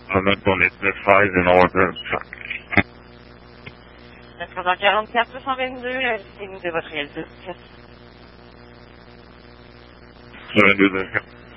Antoinette met faz in order. Het gaat dat jij aan het van wegen de uur in de vergeten. Zullen we doen?